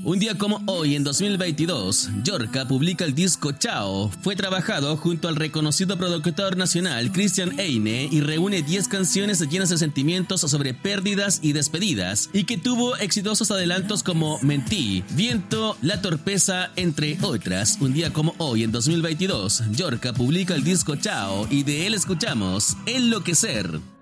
Un día como hoy, en 2022, Llorca publica el disco Chao. Fue trabajado junto al reconocido productor nacional Cristian Eine y reúne 10 canciones llenas de sentimientos sobre pérdidas y despedidas, y que tuvo exitosos adelantos como Mentí, Viento, La Torpeza, entre otras. Un día como hoy, en 2022, Llorca publica el disco Chao y de él escuchamos Enloquecer.